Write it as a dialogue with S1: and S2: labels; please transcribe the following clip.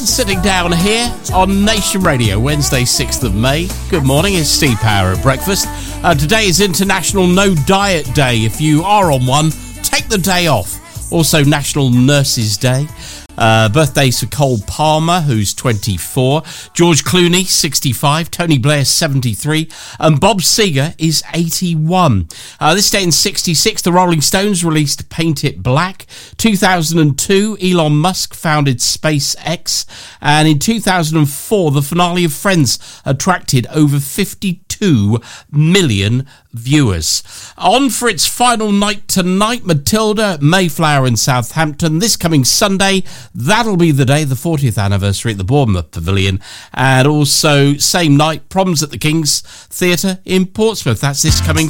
S1: Burton sitting down here on Nation Radio, Wednesday 6th of May. Good morning, it's Steve Power at breakfast. Today is International No Diet Day. If you are on one, take the day off. Also National Nurses Day. Birthdays for Cole Palmer, who's 24, George Clooney, 65, Tony Blair, 73, and Bob Seger is 81. This day in 66, the Rolling Stones released Paint It Black. 2002, Elon Musk founded SpaceX. And in 2004, the finale of Friends attracted over 52 million viewers. On for its final night tonight, Matilda, Mayflower and Southampton. This coming Sunday, that'll be the day, the 40th anniversary at the Bournemouth Pavilion. And also, same night, Proms at the King's Theatre in Portsmouth. That's this coming